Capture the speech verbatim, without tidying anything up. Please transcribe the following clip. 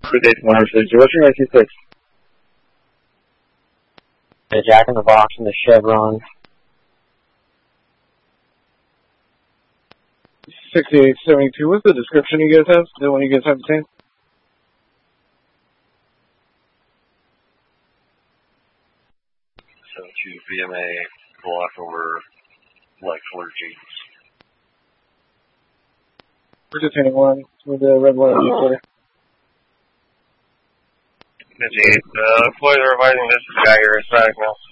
Good day, one oh six. What's your nineteen six? The Jack in the Box and the Chevron. sixty-eight seventy-two. What's the description you guys have? The one you guys have the same? seventy-two B M A block over light colored jeans. We're just hitting one with the red one recorder. fifty-eight, uh, employees are revising this guy here, Hispanic male.